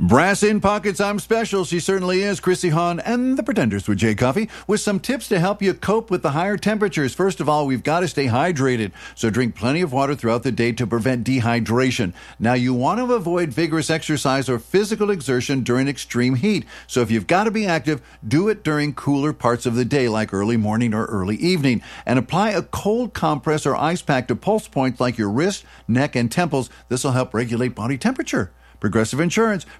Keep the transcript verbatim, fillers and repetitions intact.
Brass in pockets, I'm special. She certainly is. Chrissy Hahn and the Pretenders with Jay Coffee with some tips to help you cope with the higher temperatures. First of all, we've got to stay hydrated. So drink plenty of water throughout the day to prevent dehydration. Now, you want to avoid vigorous exercise or physical exertion during extreme heat. So if you've got to be active, do it during cooler parts of the day, like early morning or early evening. And apply a cold compress or ice pack to pulse points like your wrist, neck, and temples. This will help regulate body temperature. Progressive Insurance.